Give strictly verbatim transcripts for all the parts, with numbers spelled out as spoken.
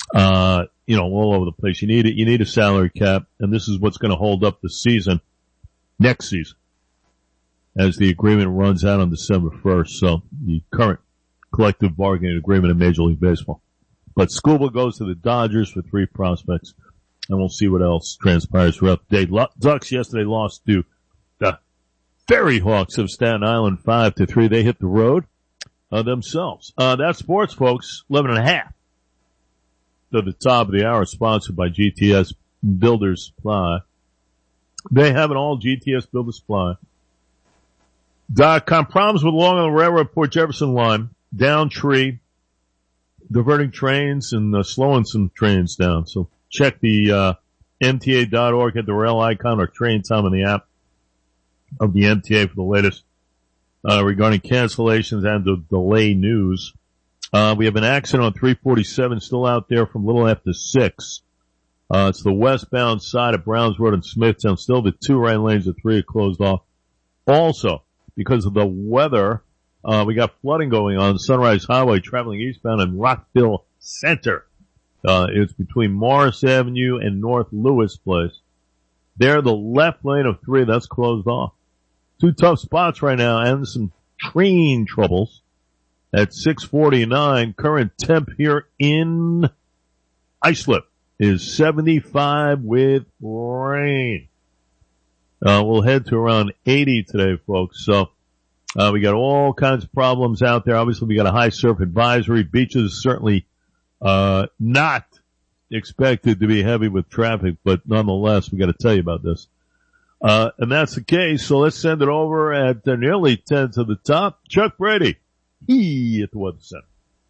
uh, you know, all over the place. You need it. You need a salary cap, and this is what's going to hold up the season next season as the agreement runs out on December first. So the current collective bargaining agreement in Major League Baseball. But Scuba goes to the Dodgers for three prospects, and we'll see what else transpires throughout the day. Ducks yesterday lost to the Ferry Hawks of Staten Island five to three. They hit the road uh, themselves. Uh, that's sports, folks. Eleven and a half to the top of the hour, sponsored by G T S Builders Supply. They have an all G T S Builder Supply. Dot com. Problems with along the railroad Port Jefferson line. Down tree. Diverting trains and uh, slowing some trains down. So check the uh, M T A dot org, hit the rail icon or train time in the app of the M T A for the latest uh, regarding cancellations and the delay news. Uh, we have an accident on three forty-seven still out there from a little after six. Uh, it's the westbound side of Browns Road in Smithtown. Still the two right lanes of three are closed off. Also, because of the weather, uh, we got flooding going on Sunrise Highway traveling eastbound in Rockville Center. Uh, it's between Morris Avenue and North Lewis Place. There, the left lane of three, that's closed off. Two tough spots right now and some train troubles. At six forty-nine, current temp here in Islip is seventy-five with rain. Uh, we'll head to around eighty today, folks. So, uh, we got all kinds of problems out there. Obviously, we got a high surf advisory. Beaches certainly, uh, not expected to be heavy with traffic, but nonetheless, we got to tell you about this. Uh, and that's the case. So let's send it over at uh, nearly ten to the top. Chuck Brady. He at the Weather Center.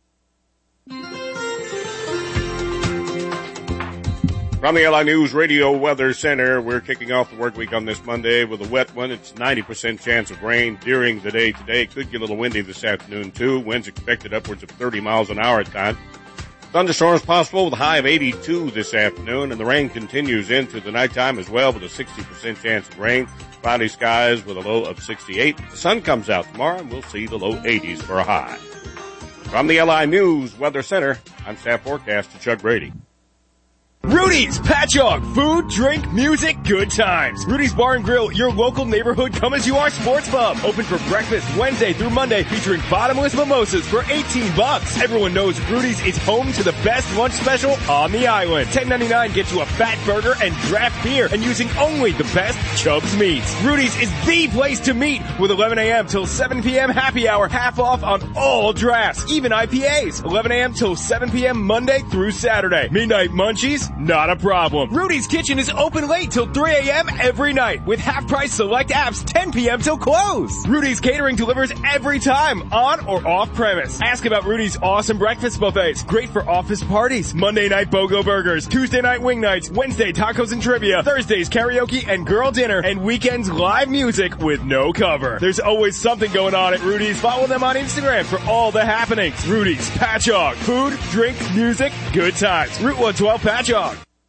From the L I News Radio Weather Center, we're kicking off the work week on this Monday with a wet one. It's ninety percent chance of rain during the day today. It could get a little windy this afternoon too. Winds expected upwards of thirty miles an hour at times. Thunderstorms possible with a high of eighty-two this afternoon, and the rain continues into the nighttime as well with a sixty percent chance of rain. Cloudy skies with a low of sixty-eight. The sun comes out tomorrow, and we'll see the low eighties for a high. From the L I News Weather Center, I'm staff forecaster Chuck Brady. Rudy's Patchogue. Food, drink, music, good times. Rudy's Bar and Grill, your local neighborhood come-as-you-are sports pub. Open for breakfast Wednesday through Monday, featuring bottomless mimosas for eighteen bucks. Everyone knows Rudy's is home to the best lunch special on the island. ten ninety-nine gets you a fat burger and draft beer, and using only the best Chubb's meats. Rudy's is the place to meet with eleven a.m. till seven p.m. happy hour, half off on all drafts, even I P As. eleven a.m. till seven p.m. Monday through Saturday. Midnight munchies? Not a problem. Rudy's Kitchen is open late till three a.m. every night with half-price select apps ten p.m. till close. Rudy's Catering delivers every time, on or off premise. Ask about Rudy's awesome breakfast buffets. Great for office parties. Monday night BOGO burgers. Tuesday night wing nights. Wednesday tacos and trivia. Thursdays karaoke and girl dinner. And weekends live music with no cover. There's always something going on at Rudy's. Follow them on Instagram for all the happenings. Rudy's Patchogue. Food, drink, music, good times. Route one twelve Patchogue.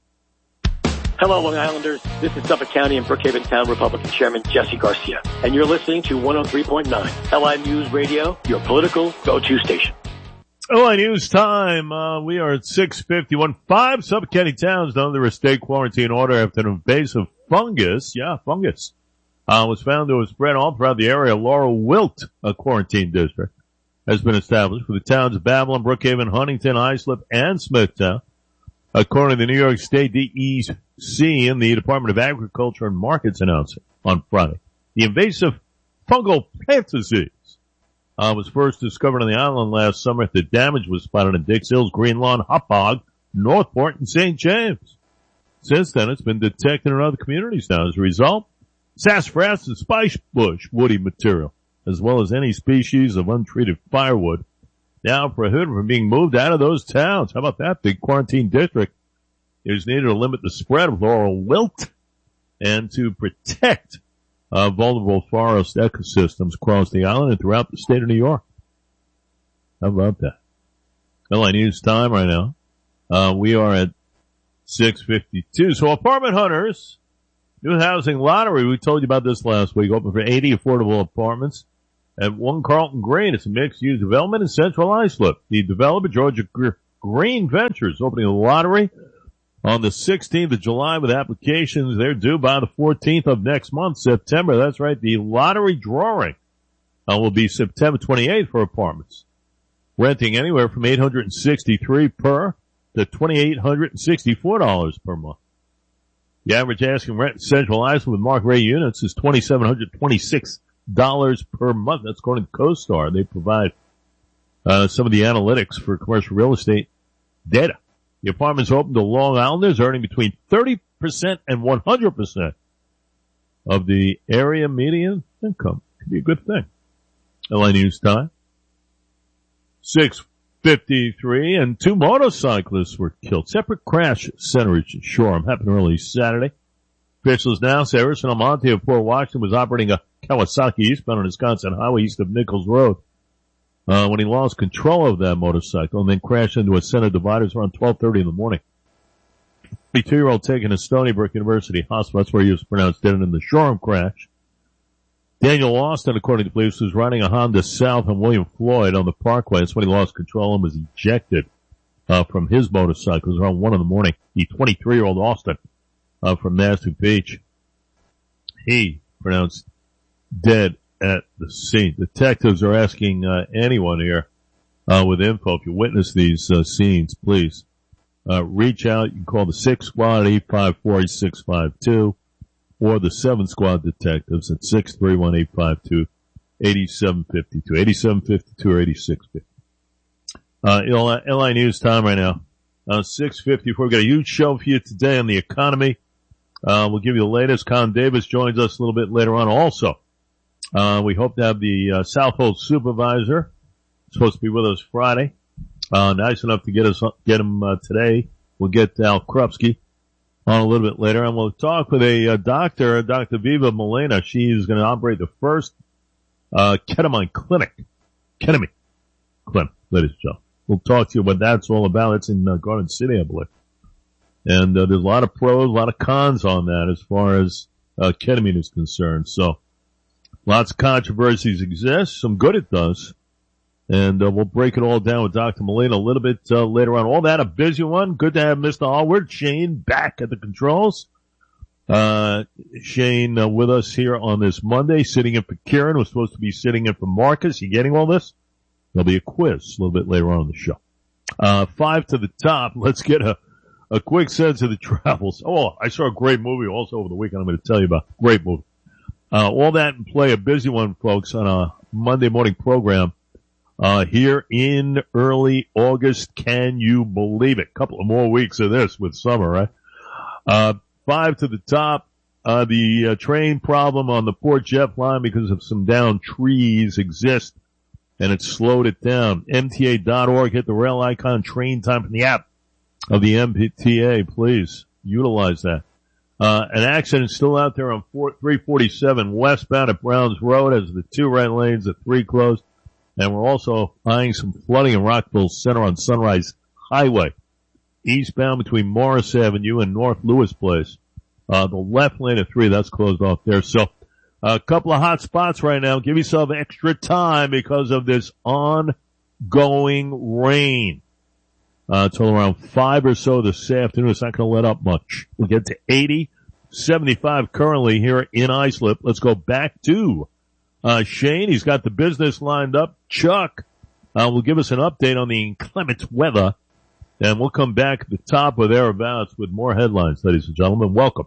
Hello, Long Islanders. This is Suffolk County and Brookhaven Town Republican Chairman Jesse Garcia, and you're listening to one oh three point nine L I News Radio, your political go-to station. L I News time. Uh, we are at six fifty-one. Five Suffolk County towns under a state quarantine order after an invasive fungus, yeah, fungus, uh, was found to have spread all throughout the area. Laurel Wilt, a quarantine district, has been established for the towns of Babylon, Brookhaven, Huntington, Islip, and Smithtown. According to the New York State D E C and the Department of Agriculture and Markets announced it on Friday, the invasive fungal plant disease uh, was first discovered on the island last summer. The damage was spotted in Dix Hills, Green Lawn, Hauppauge, Northport, and Saint James. Since then, it's been detected in other communities now. As a result, sassafras and spice bush woody material, as well as any species of untreated firewood, now prohibited from being moved out of those towns. How about that? Big quarantine district is needed to limit the spread of Laurel Wilt and to protect uh, vulnerable forest ecosystems across the island and throughout the state of New York. How about that? L I News time right now. Uh, we are at six fifty-two. So apartment hunters, new housing lottery. We told you about this last week. Open for eighty affordable apartments at One Carlton Green. It's a mixed-use development in Central Islip. The developer, Georgia Green Ventures opening the lottery on the sixteenth of July with applications. They're due by the fourteenth of next month, September. That's right. The lottery drawing uh, will be September twenty-eighth for apartments. Renting anywhere from eight hundred sixty-three dollars per to two thousand eight hundred sixty-four dollars per month. The average asking rent in Central Islip with market rate units is two thousand seven hundred twenty-six dollars per month. That's according to CoStar. They provide uh, some of the analytics for commercial real estate data. The apartments open to Long Islanders earning between thirty percent and one hundred percent of the area median income. Could be a good thing. L A News time. six fifty-three, and two motorcyclists were killed. Separate crash at Centeridge and Shoreham happened early Saturday. Officials now say Harrison Almonte of Port Washington was operating a Kawasaki eastbound on Wisconsin Highway east of Nichols Road uh, when he lost control of that motorcycle and then crashed into a center divider around twelve thirty in the morning. fifty-two-year-old taken to Stony Brook University Hospital. That's where he was pronounced dead in the Shoreham crash. Daniel Austin, according to police, was riding a Honda South on William Floyd on the Parkway. That's when he lost control and was ejected uh, from his motorcycle. It was around one in the morning. The twenty-three-year-old Austin uh, from Nasty Beach, he pronounced dead at the scene. Detectives are asking uh, anyone here uh, with info, if you witness these uh, scenes, please uh, reach out. You can call the six squad at eight five four, eight six five two. Or the seven squad detectives at six three one, eight five two, eight seven five two, eight seven five two or eight six five two. Uh, L I News time right now. Uh, six fifty-four. We've got a huge show for you today on the economy. Uh, we'll give you the latest. Con Davis joins us a little bit later on also. Uh, we hope to have the, uh, Southold supervisor supposed to be with us Friday. Uh, nice enough to get us, get him, uh, today. We'll get Al Krupski on a little bit later, and we'll talk with a uh, doctor, Doctor Viva Molina. She's going to operate the first uh ketamine clinic, ketamine clinic, ladies and gentlemen. We'll talk to you what that's all about. It's in uh, Garden City, I believe. And uh, there's a lot of pros, a lot of cons on that as far as uh ketamine is concerned. So lots of controversies exist. Some good it does. And uh, we'll break it all down with Doctor Molina a little bit uh, later on. All that, a busy one. Good to have Mister Allward, Shane, back at the controls. Uh, Shane uh, with us here on this Monday, sitting in for Kieran, who's supposed to be sitting in for Marcus. You getting all this? There'll be a quiz a little bit later on in the show. Uh, five to the top. Let's get a, a quick sense of the travels. Oh, I saw a great movie also over the weekend I'm going to tell you about. Great movie. Uh, all that and play, a busy one, folks, on a Monday morning program. Uh, here in early August. Can you believe it? Couple of more weeks of this with summer, right? Uh, five to the top. Uh, the uh, train problem on the Port Jeff line because of some downed trees exists, and it slowed it down. M T A dot org. Hit the rail icon, train time from the app of the M T A. Please utilize that. Uh, an accident still out there on three forty-seven westbound at Browns Road as the two right lanes, the three closed. And we're also eyeing some flooding in Rockville Center on Sunrise Highway, eastbound between Morris Avenue and North Lewis Place. Uh, the left lane of three, that's closed off there. So a couple of hot spots right now. Give yourself extra time because of this ongoing rain. Uh, till around five or so this afternoon. It's not going to let up much. We'll get to eighty, seventy-five currently here in Islip. Let's go back to Uh, Shane. He's got the business lined up. Chuck, uh, will give us an update on the inclement weather, and we'll come back at the top or thereabouts with more headlines, ladies and gentlemen. Welcome.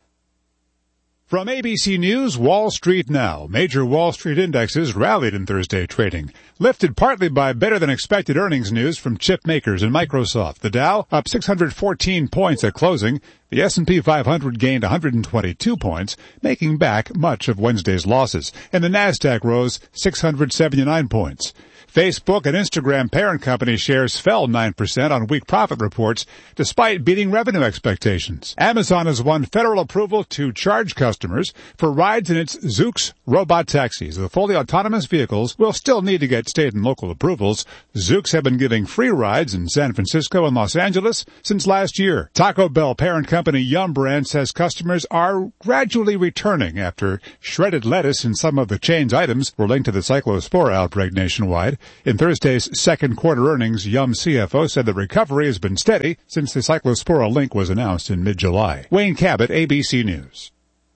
From A B C News, Wall Street now. Major Wall Street indexes rallied in Thursday trading, lifted partly by better-than-expected earnings news from chip makers and Microsoft. The Dow up six hundred fourteen points at closing. The S and P five hundred gained one hundred twenty-two points, making back much of Wednesday's losses. And the Nasdaq rose six hundred seventy-nine points. Facebook and Instagram parent company shares fell nine percent on weak profit reports despite beating revenue expectations. Amazon has won federal approval to charge customers for rides in its Zoox robot taxis. The fully autonomous vehicles will still need to get state and local approvals. Zoox have been giving free rides in San Francisco and Los Angeles since last year. Taco Bell parent company Yum Brand says customers are gradually returning after shredded lettuce in some of the chain's items were linked to the cyclospora outbreak nationwide. In Thursday's second quarter earnings, Yum! C F O said the recovery has been steady since the Cyclospora link was announced in mid-July. Wayne Cabot, A B C News.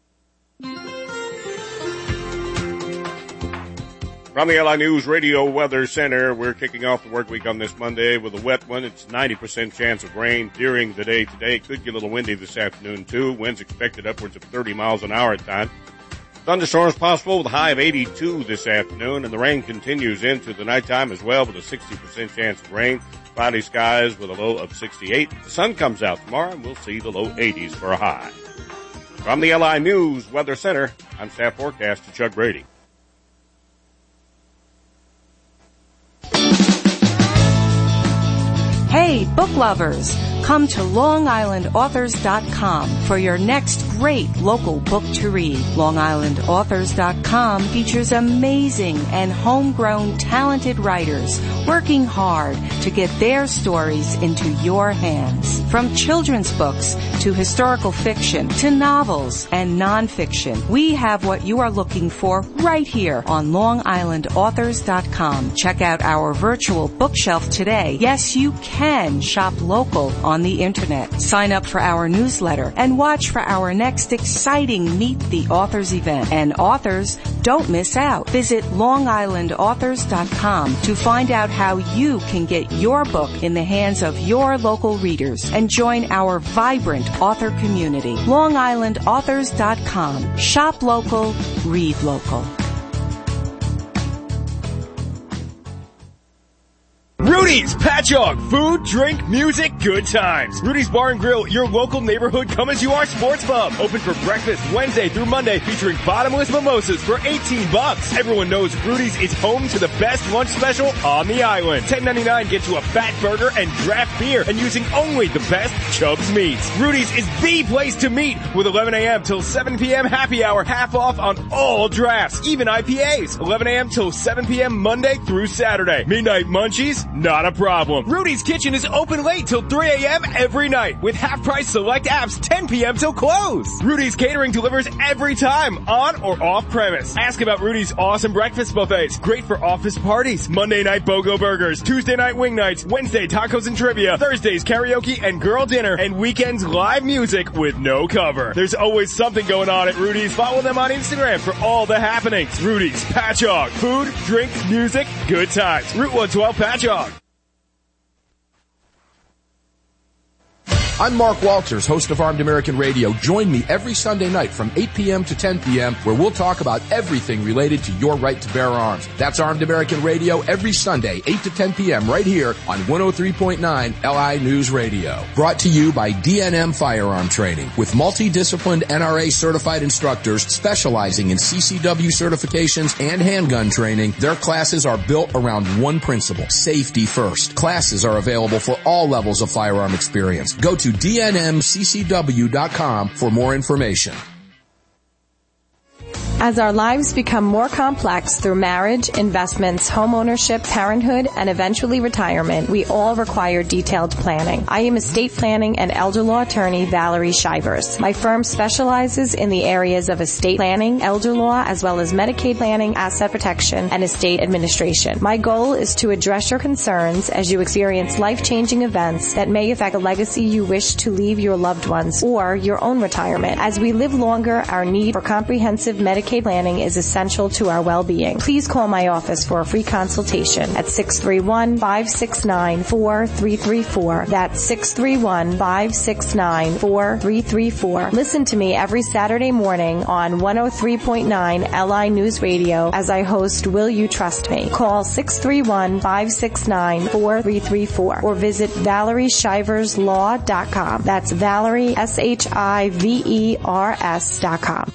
From the L I News Radio Weather Center, we're kicking off the work week on this Monday with a wet one. It's ninety percent chance of rain during the day today. It could get a little windy this afternoon, too. Winds expected upwards of thirty miles an hour at times. Thunderstorms possible with a high of eighty-two this afternoon, and the rain continues into the nighttime as well with a sixty percent chance of rain. Cloudy skies with a low of sixty-eight. The sun comes out tomorrow, and we'll see the low eighties for a high. From the L I News Weather Center, I'm staff forecaster Chuck Brady. Hey, book lovers, come to Long Island Authors dot com for your next great local book to read. Long Island Authors dot com features amazing and homegrown talented writers working hard to get their stories into your hands. From children's books to historical fiction to novels and nonfiction, we have what you are looking for right here on Long Island Authors dot com. Check out our virtual bookshelf today. Yes, you can shop local on the internet. Sign up for our newsletter and watch for our next exciting Meet the Authors event. And authors, don't miss out. Visit Long Island Authors dot com to find out how you can get your book in the hands of your local readers and join our vibrant author community. Long Island Authors dot com. Shop local, read local. Rudy's Patchogue, food, drink, music, good times. Rudy's Bar and Grill, your local neighborhood come-as-you-are sports pub. Open for breakfast Wednesday through Monday, featuring bottomless mimosas for eighteen bucks. Everyone knows Rudy's is home to the best lunch special on the island. ten ninety-nine gets you a fat burger and draft beer, and using only the best Chubb's meats. Rudy's is the place to meet with eleven a.m. till seven p.m. happy hour, half off on all drafts, even I P As. eleven a.m. till seven p.m. Monday through Saturday. Midnight munchies? Not a problem. Rudy's Kitchen is open late till three a.m. every night with half-price select apps ten p.m. till close. Rudy's Catering delivers every time, on or off premise. Ask about Rudy's awesome breakfast buffets. Great for office parties. Monday night BOGO burgers. Tuesday night wing nights. Wednesday tacos and trivia. Thursdays karaoke and girl dinner. And weekends live music with no cover. There's always something going on at Rudy's. Follow them on Instagram for all the happenings. Rudy's Patchogue. Food, drink, music, good times. Route one twelve Patchogue. I'm Mark Walters, host of Armed American Radio. Join me every Sunday night from eight p.m. to ten p.m. where we'll talk about everything related to your right to bear arms. That's Armed American Radio every Sunday, eight to ten p.m. right here on one oh three point nine L I News Radio. Brought to you by D N M Firearm Training. With multidisciplined N R A certified instructors specializing in C C W certifications and handgun training, their classes are built around one principle: safety first. Classes are available for all levels of firearm experience. Go to D N M C C W dot com for more information. As our lives become more complex through marriage, investments, homeownership, parenthood, and eventually retirement, we all require detailed planning. I am estate planning and elder law attorney Valerie Shivers. My firm specializes in the areas of estate planning, elder law, as well as Medicaid planning, asset protection, and estate administration. My goal is to address your concerns as you experience life-changing events that may affect a legacy you wish to leave your loved ones or your own retirement. As we live longer, our need for comprehensive Medicaid planning is essential to our well-being. Please call my office for a free consultation at six three one, five six nine, four three three four. That's six three one, five six nine, four three three four. Listen to me every Saturday morning on one oh three point nine L I News Radio as I host Will You Trust Me? Call six three one, five six nine, four three three four or visit Valerie Shivers Law dot com. That's Valerie, S H I V E R S dot com.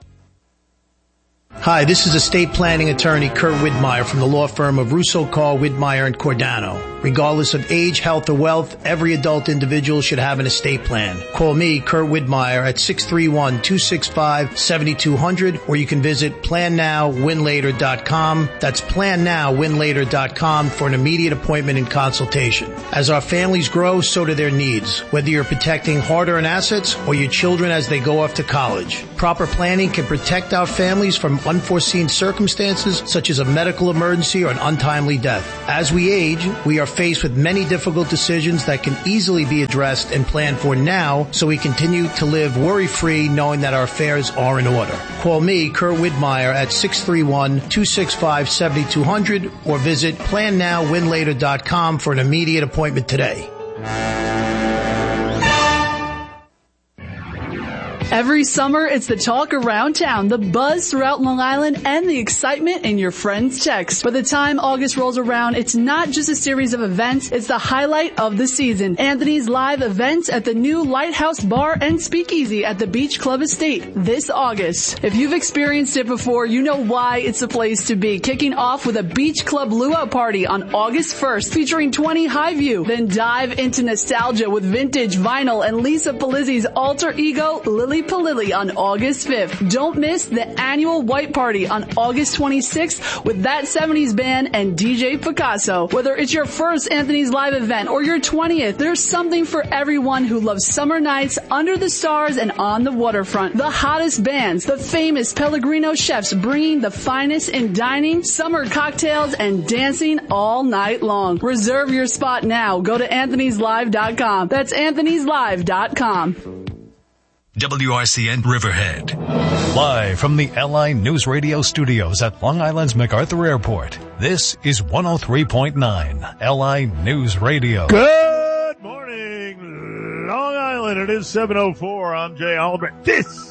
Hi, this is estate planning attorney Kurt Widmeyer from the law firm of Russo, Carl, Widmeyer and Cordano. Regardless of age, health, or wealth, every adult individual should have an estate plan. Call me, Kurt Widmeyer, at six three one, two six five, seven two zero zero, or you can visit plan now win later dot com. That's plan now win later dot com for an immediate appointment and consultation. As our families grow, so do their needs, whether you're protecting hard-earned assets or your children as they go off to college. Proper planning can protect our families from unforeseen circumstances such as a medical emergency or an untimely death. As we age, we are faced with many difficult decisions that can easily be addressed and planned for now, so we continue to live worry-free knowing that our affairs are in order. Call me, Kurt Widmeyer, at six three one, two six five, seven two zero zero or visit plan now win later dot com for an immediate appointment today. Every summer, it's the talk around town, the buzz throughout Long Island, and the excitement in your friends' text. By the time August rolls around, it's not just a series of events, it's the highlight of the season. Anthony's live events at the new Lighthouse Bar and Speakeasy at the Beach Club Estate this August. If you've experienced it before, you know why it's the place to be. Kicking off with a Beach Club luau party on August first, featuring twenty Highview. Then dive into nostalgia with vintage vinyl and Lisa Palizzi's alter ego, Lily Palilli, on August fifth. Don't miss the annual White Party on August twenty-sixth with That seventies Band and D J Picasso. Whether it's your first Anthony's Live event or your twentieth, there's something for everyone who loves summer nights under the stars and on the waterfront. The hottest bands, the famous Pellegrino chefs bringing the finest in dining, summer cocktails, and dancing all night long. Reserve your spot now. Go to anthonys live dot com. That's anthonys live dot com. W R C N Riverhead. Live from the L I News Radio studios at Long Island's MacArthur Airport, this is one oh three point nine L I News Radio. Good morning, Long Island. It is seven oh four. I'm Jay Albrecht. This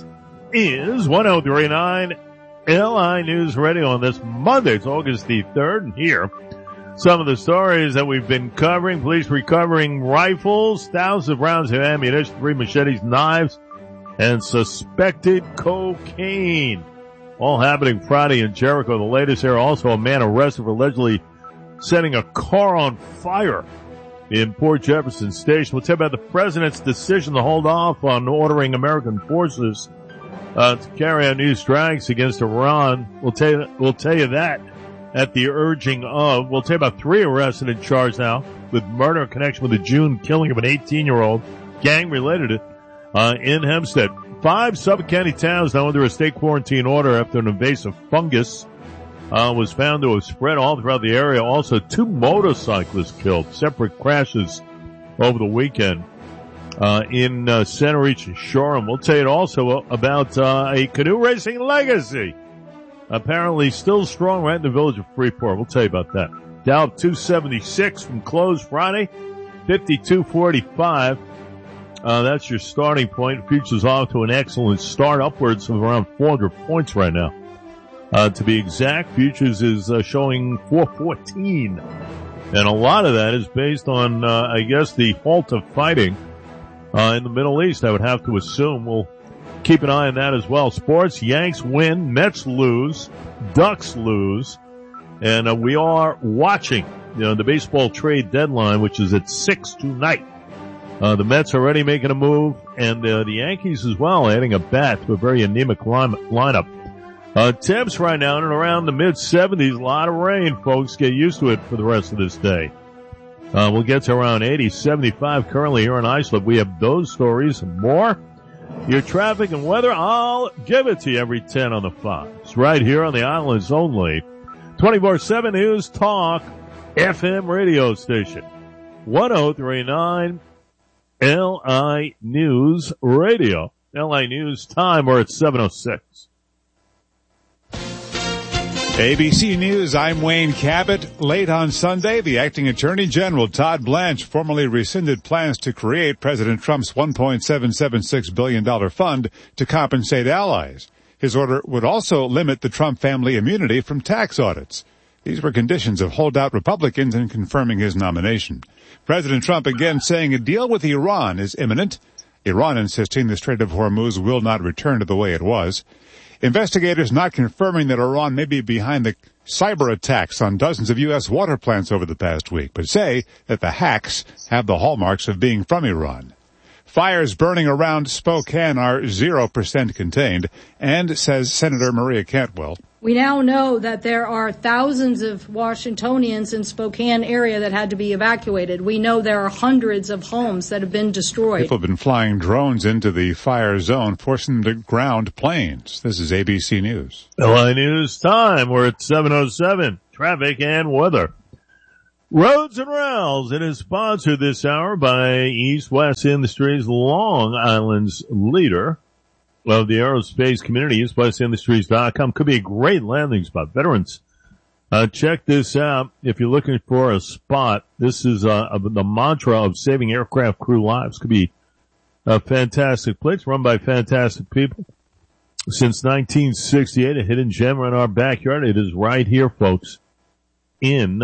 is one oh three point nine L I News Radio on this Monday. It's August the third, and here some of the stories that we've been covering. Police recovering rifles, thousands of rounds of ammunition, three machetes, knives, and suspected cocaine. All happening Friday in Jericho. The latest here, also a man arrested for allegedly setting a car on fire in Port Jefferson Station. We'll tell you about the president's decision to hold off on ordering American forces uh, to carry out new strikes against Iran. We'll tell you, we'll tell you that at the urging of. We'll tell you about three arrested and charged now with murder in connection with the June killing of an eighteen-year-old, gang-related Uh, in Hempstead. Five Suffolk County towns now under a state quarantine order after an invasive fungus uh, was found to have spread all throughout the area. Also, two motorcyclists killed. Separate crashes over the weekend uh, in uh, Center Reach and Shoreham. We'll tell you also about uh, a canoe racing legacy. Apparently still strong right in the village of Freeport. We'll tell you about that. Dow up two seventy-six from close Friday, fifty-two forty-five. Uh, that's your starting point. Futures off to an excellent start, upwards of around four hundred points right now. Uh, to be exact, futures is uh, showing four fourteen. And a lot of that is based on, uh, I guess, the halt of fighting, uh, in the Middle East, I would have to assume. We'll keep an eye on that as well. Sports, Yanks win, Mets lose, Ducks lose, and uh, we are watching, you know, the baseball trade deadline, which is at six tonight. Uh, the Mets are already making a move, and uh, the Yankees as well, adding a bat to a very anemic line- lineup. Uh, temps right now in and around the mid seventies. A lot of rain, folks. Get used to it for the rest of this day. Uh, we'll get to around eighty, seventy-five currently here in Islip. We have those stories and more. Your traffic and weather, I'll give it to you every ten on the fives. Right here on the islands only. twenty-four seven News Talk F M radio station. one oh three point nine L I News Radio. L I News time, or it's seven oh six. A B C News, I'm Wayne Cabot. Late on Sunday, the acting Attorney General Todd Blanche formally rescinded plans to create President Trump's one point seven seven six billion dollars fund to compensate allies. His order would also limit the Trump family immunity from tax audits. These were conditions of holdout Republicans in confirming his nomination. President Trump again saying a deal with Iran is imminent. Iran insisting the Strait of Hormuz will not return to the way it was. Investigators not confirming that Iran may be behind the cyber attacks on dozens of U S water plants over the past week, but say that the hacks have the hallmarks of being from Iran. Fires burning around Spokane are zero percent contained, and, says Senator Maria Cantwell, we now know that there are thousands of Washingtonians in Spokane area that had to be evacuated. We know there are hundreds of homes that have been destroyed. People have been flying drones into the fire zone, forcing them to ground planes. This is A B C News. L I News time. We're at seven oh seven. Traffic and weather. Roads and Rails. It is sponsored this hour by East West Industries, Long Island's leader of the aerospace community. East West Industries dot com could be a great landing spot. Veterans, uh, check this out. If you're looking for a spot, this is uh, the mantra of saving aircraft crew lives. Could be a fantastic place run by fantastic people. Since nineteen sixty-eight, a hidden gem in our backyard. It is right here, folks, in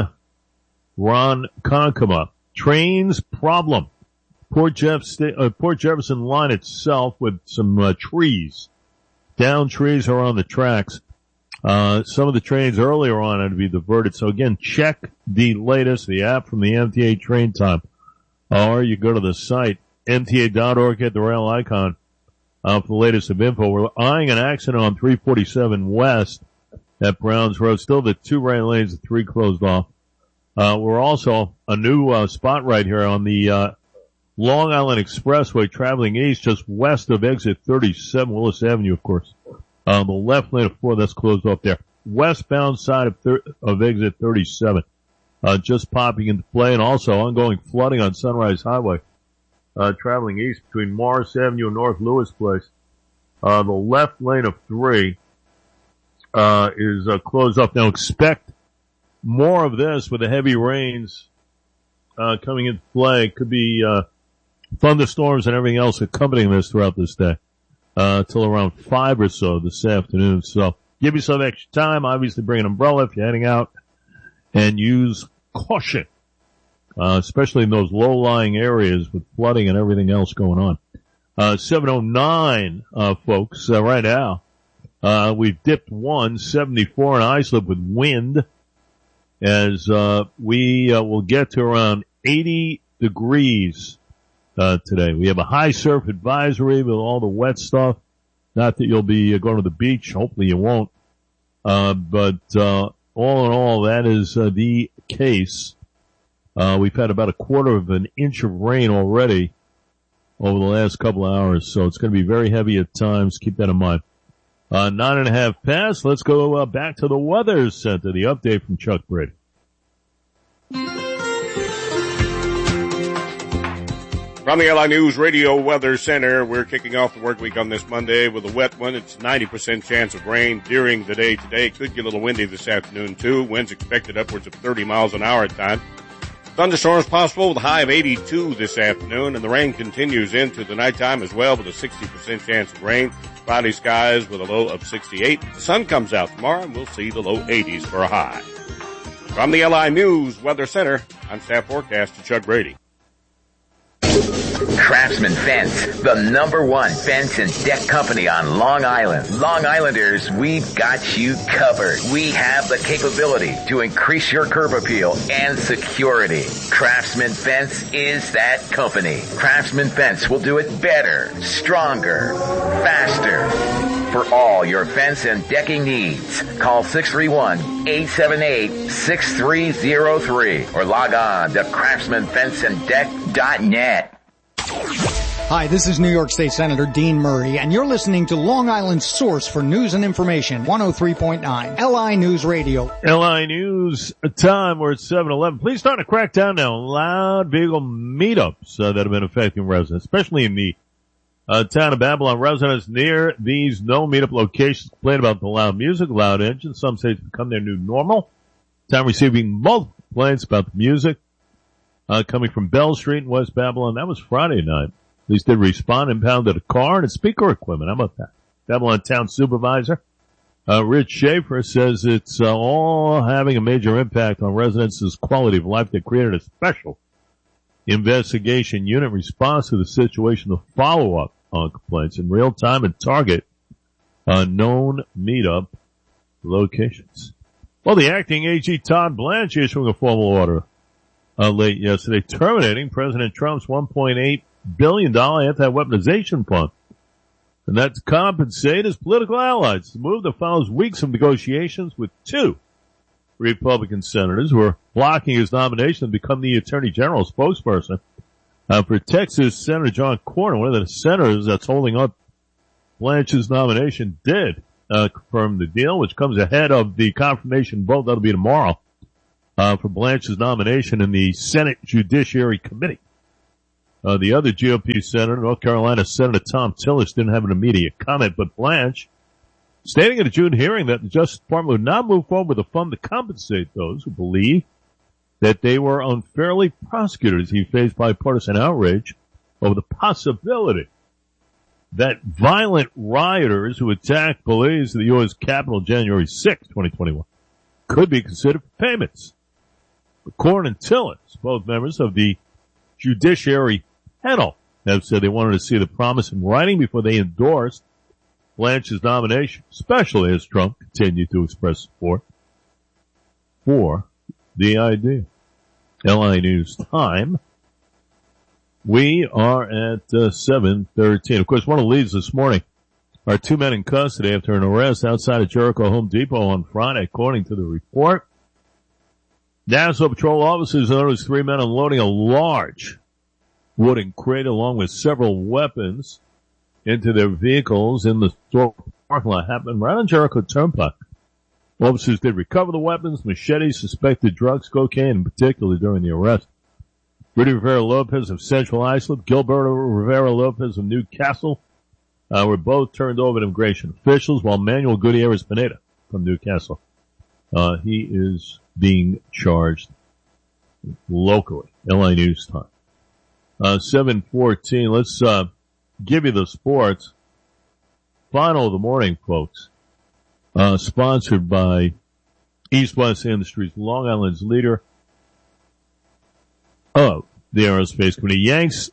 Ronkonkoma. Trains problem. Port, Jeff Sta- uh, Port Jefferson line itself with some uh, trees. Down trees are on the tracks. Uh, some of the trains earlier on had to be diverted. So again, check the latest, the app from the M T A Train Time. Or you go to the site, M T A dot org, hit the rail icon uh, for the latest of info. We're eyeing an accident on three forty-seven West at Browns Road. Still the two right lanes, the three closed off. Uh, we're also a new uh, spot right here on the uh, Long Island Expressway traveling east, just west of exit thirty-seven, Willis Avenue, of course. Uh, the left lane of four, that's closed off there. Westbound side of, thir- of exit thirty-seven, uh, just popping into play, and also ongoing flooding on Sunrise Highway, uh, traveling east between Morris Avenue and North Lewis Place. Uh, the left lane of three, uh, is, uh, closed off. Now expect more of this with the heavy rains, uh, coming into play. Could be, uh, thunderstorms and everything else accompanying this throughout this day, uh, till around five or so this afternoon. So give yourself extra time. Obviously bring an umbrella if you're heading out, and use caution, uh, especially in those low-lying areas with flooding and everything else going on. Uh, seven oh nine, uh, folks, uh, right now. Uh, we've dipped one, seventy-four in Islip with wind, as, uh, we, uh, will get to around eighty degrees, uh, today. We have a high surf advisory with all the wet stuff. Not that you'll be going to the beach. Hopefully you won't. Uh, but, uh, all in all, that is, uh, the case. Uh, we've had about a quarter of an inch of rain already over the last couple of hours, so it's going to be very heavy at times. Keep that in mind. Uh, nine and a half past. Let's go uh, back to the Weather Center. The update from Chuck Brady. From the L I News Radio Weather Center, we're kicking off the work week on this Monday with a wet one. It's ninety percent chance of rain during the day today. It could get a little windy this afternoon too. Winds expected upwards of thirty miles an hour at times. Thunderstorms possible with a high of eighty-two this afternoon, and the rain continues into the nighttime as well with a sixty percent chance of rain. Cloudy skies with a low of sixty-eight. The sun comes out tomorrow, and we'll see the low eighties for a high. From the L I News Weather Center, I'm staff forecaster Chuck Brady. Craftsman Fence, the number one fence and deck company on Long Island. Long Islanders, we've got you covered. We have the capability to increase your curb appeal and security. Craftsman Fence is that company. Craftsman Fence will do it better, stronger, faster. For all your fence and decking needs, call six three one, eight seven eight, six three zero three or log on to craftsman fence and deck dot net. Hi, this is New York State Senator Dean Murray, and you're listening to Long Island's source for news and information, one oh three point nine, L I News Radio. L I News time, we're at seven eleven. Please start to crack down now on loud vehicle meetups uh, that have been affecting residents, especially in the uh, town of Babylon. Residents near these no meetup locations complain about the loud music, loud engines. Some say it's become their new normal. Town receiving multiple complaints about the music uh, coming from Bell Street in West Babylon. That was Friday night. Police did respond, impounded a car and its speaker equipment. How about that? Babylon Town Supervisor uh, Rich Schaefer says it's uh, all having a major impact on residents' quality of life. They created a special investigation unit response to the situation to follow up on complaints in real time and target uh, known meetup locations. Well, the acting A G Todd Blanche issuing a formal order uh, late yesterday terminating President Trump's one point eight billion dollars anti-weaponization fund. And that's to compensate his political allies. The move that follows weeks of negotiations with two Republican senators who are blocking his nomination to become the Attorney General spokesperson. Uh, for Texas, Senator John Cornyn, one of the senators that's holding up Blanche's nomination, did uh, confirm the deal, which comes ahead of the confirmation vote that'll be tomorrow uh, for Blanche's nomination in the Senate Judiciary Committee. Uh, the other G O P senator, North Carolina Senator Tom Tillis, didn't have an immediate comment, but Blanche, stating at a June hearing that the Justice Department would not move forward with a fund to compensate those who believe that they were unfairly prosecuted as he faced bipartisan outrage over the possibility that violent rioters who attacked police at the U S Capitol January sixth, twenty twenty-one, could be considered for payments. But Cornyn and Tillis, both members of the Judiciary Panel, have said they wanted to see the promise in writing before they endorsed Blanche's nomination, especially as Trump continued to express support for the idea. L I News time. We are at uh, seven thirteen. Of course, one of the leads this morning are two men in custody after an arrest outside of Jericho Home Depot on Friday, according to the report. National Patrol officers noticed three men unloading a large wooden crate along with several weapons into their vehicles in the store parking lot. Happened right on Jericho Turnpike. Officers did recover the weapons, machetes, suspected drugs, cocaine, in particular during the arrest. Rudy Rivera Lopez of Central Islip, Gilberto Rivera Lopez of Newcastle, uh, were both turned over to immigration officials, while Manuel Gutierrez Pineda from Newcastle, uh, he is being charged locally. L A News time. Uh, seven fourteen. Let's, uh, give you the sports. Final of the morning, folks. Uh, sponsored by East West Industries, Long Island's leader of the aerospace community. Yanks,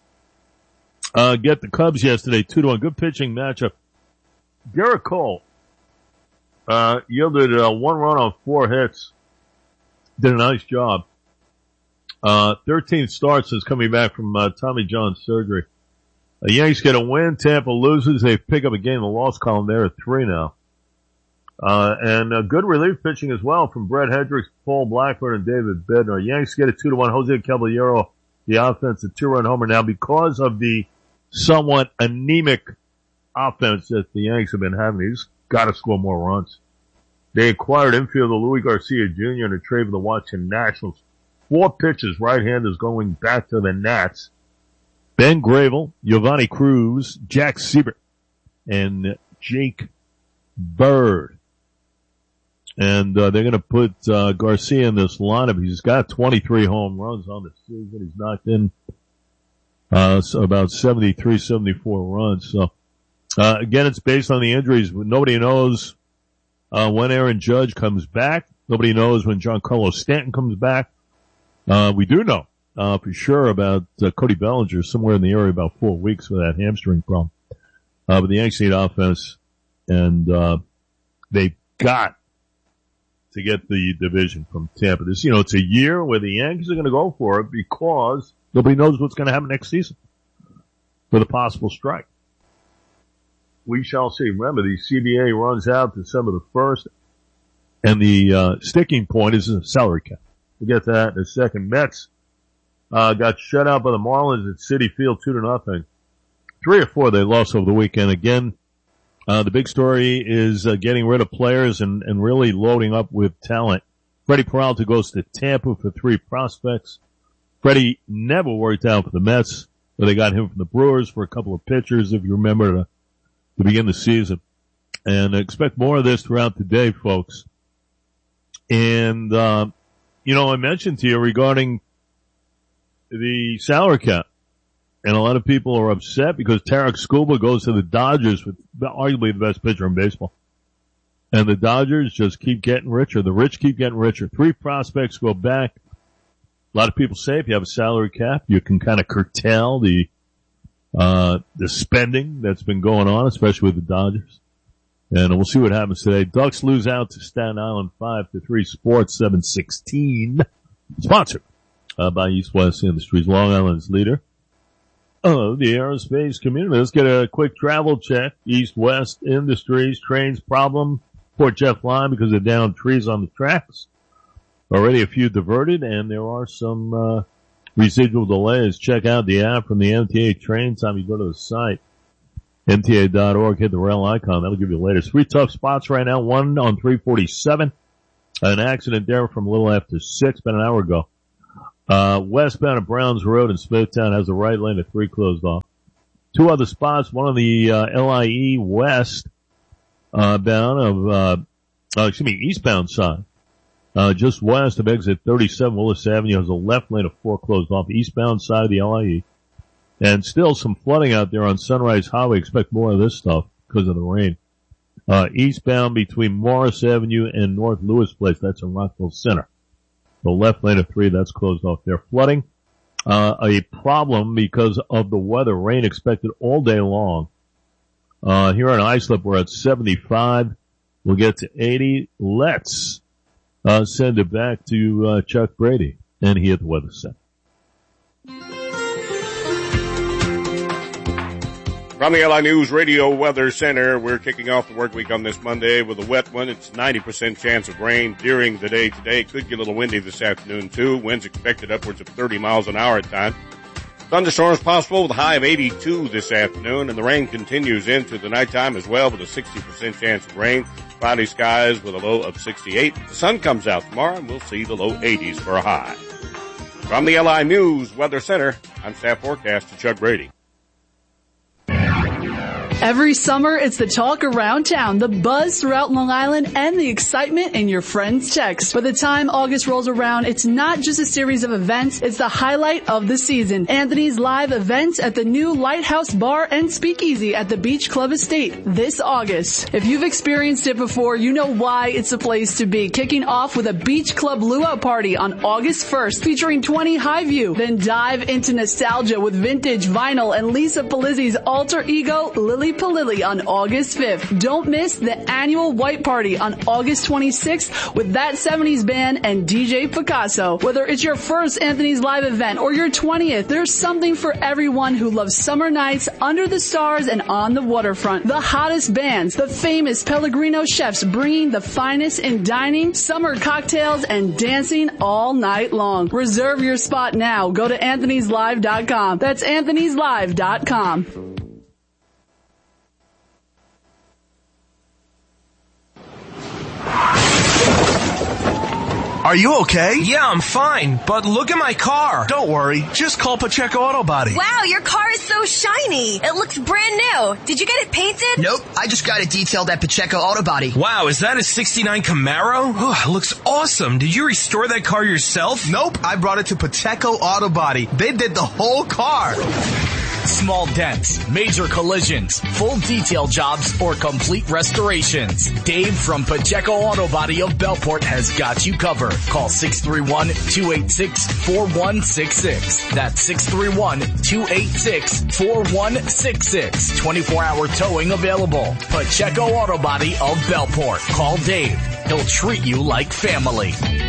uh, get the Cubs yesterday, two to one. Good pitching matchup. Garrett Cole, uh, yielded, uh, one run on four hits. Did a nice job. Uh, thirteen starts since coming back from, uh, Tommy John surgery. The Yanks get a win. Tampa loses. They pick up a game in the loss column there at three now. Uh, and uh, good relief pitching as well from Brett Hendricks, Paul Blackburn, and David Bednar. Yanks get a two to one. Jose Caballero, the offense, a two-run homer. Now, because of the somewhat anemic offense that the Yanks have been having, he's got to score more runs. They acquired infielder Louis Garcia Junior in a trade with the Washington Nationals. Four pitchers, right-handers going back to the Nats. Ben Gravel, Giovanni Cruz, Jack Siebert, and Jake Bird. And uh, they're going to put uh, Garcia in this lineup. He's got twenty-three home runs on the season. He's knocked in uh, so about seventy-three, seventy-four runs. So uh, again, it's based on the injuries. Nobody knows uh, when Aaron Judge comes back. Nobody knows when Giancarlo Stanton comes back. Uh, we do know uh, for sure about uh, Cody Bellinger, somewhere in the area about four weeks with that hamstring problem. Uh, but the Yankees need offense, and uh, they've got to get the division from Tampa. This, you know, it's a year where the Yankees are going to go for it because nobody knows what's going to happen next season with a possible strike. We shall see. Remember, the C B A runs out December the first, and the uh, sticking point is a salary cap. We'll get to that in a second. Mets uh, got shut out by the Marlins at Citi Field two to nothing. Three or four they lost over the weekend. Again, Uh, the big story is uh, getting rid of players and, and really loading up with talent. Freddie Peralta goes to Tampa for three prospects. Freddie never worked out for the Mets, but they got him from the Brewers for a couple of pitchers, if you remember, to, to begin the season. And expect more of this throughout the day, folks. And, uh, you know, I mentioned to you regarding the salary cap. And a lot of people are upset because Tarek Skubal goes to the Dodgers with arguably the best pitcher in baseball. And the Dodgers just keep getting richer. The rich keep getting richer. Three prospects go back. A lot of people say if you have a salary cap, you can kind of curtail the, uh, the spending that's been going on, especially with the Dodgers. And we'll see what happens today. Ducks lose out to Staten Island five to three. Sports seven sixteen. Sponsored uh, by East West Industries, Long Island's leader of the aerospace community. Let's get a quick travel check. East West Industries trains problem. Port Jeff Line because of downed trees on the tracks. Already a few diverted, and there are some uh residual delays. Check out the app from the M T A train time. You go to the site, M T A dot org, hit the rail icon. That'll give you the latest. Three tough spots right now. One on three forty-seven. An accident there from a little after six, about an hour ago. Uh, westbound of Browns Road in Smithtown has the right lane at three closed off. Two other spots, one on the, uh, L I E west, uh, bound of, uh, uh, excuse me, eastbound side. Uh, just west of exit thirty-seven Willis Avenue has a left lane of four closed off, eastbound side of the L I E. And still some flooding out there on Sunrise Highway. Expect more of this stuff because of the rain. Uh, eastbound between Morris Avenue and North Lewis Place, that's in Rockville Center. The left lane of three, that's closed off there. Flooding, uh, a problem because of the weather. Rain expected all day long. Uh, here on Islip, we're at seventy-five. We'll get to eighty. Let's, uh, send it back to, uh, Chuck Brady and he at the Weather Center. From the L I News Radio Weather Center, we're kicking off the work week on this Monday with a wet one. It's ninety percent chance of rain during the day today. It could get a little windy this afternoon too. Winds expected upwards of thirty miles an hour at times. Thunderstorms possible with a high of eighty-two this afternoon, and the rain continues into the nighttime as well with a sixty percent chance of rain. Cloudy skies with a low of sixty-eight. The sun comes out tomorrow and we'll see the low eighties for a high. From the L I News Weather Center, I'm staff forecaster Chuck Brady. Every summer, it's the talk around town, the buzz throughout Long Island, and the excitement in your friends' texts. By the time August rolls around, it's not just a series of events, it's the highlight of the season. Anthony's live events at the new Lighthouse Bar and Speakeasy at the Beach Club Estate this August. If you've experienced it before, you know why it's a place to be. Kicking off with a Beach Club Luau Party on August first, featuring twenty Highview. Then dive into nostalgia with vintage vinyl and Lisa Palizzi's alter ego, Lily Palilli, on August fifth. Don't miss the annual White Party on August twenty-sixth with That seventies Band and D J Picasso. Whether it's your first Anthony's Live event or your twentieth, there's something for everyone who loves summer nights under the stars and on the waterfront. The hottest bands, the famous Pellegrino chefs bringing the finest in dining, summer cocktails, and dancing all night long. Reserve your spot now. Go to anthonys live dot com. That's anthonys live dot com. Are you okay? Yeah, I'm fine, but look at my car. Don't worry, just call Pacheco Auto Body. Wow, your car is so shiny. It looks brand new. Did you get it painted? Nope, I just got it detailed at Pacheco Auto Body. Wow, is that a sixty-nine Camaro? Oh, it looks awesome. Did you restore that car yourself? Nope, I brought it to Pacheco Auto Body. They did the whole car. Small dents, major collisions, full detail jobs, or complete restorations. Dave from Pacheco Auto Body of Bellport has got you covered. Call six three one, two eight six, four one six six. That's six three one, two eight six, four one six six. twenty-four hour towing available. Pacheco Auto Body of Bellport. Call Dave. He'll treat you like family.